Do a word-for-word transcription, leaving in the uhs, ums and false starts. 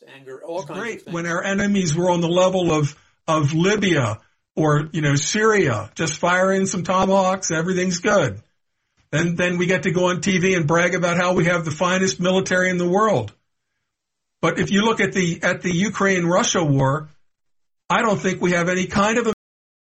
lust, anger, all kinds Great. of things. When our enemies were on the level of, of Libya or, you know, Syria, just fire in some tomahawks, everything's good. Then, then we get to go on T V and brag about how we have the finest military in the world. But if you look at the, at the Ukraine-Russia war, I don't think we have any kind of a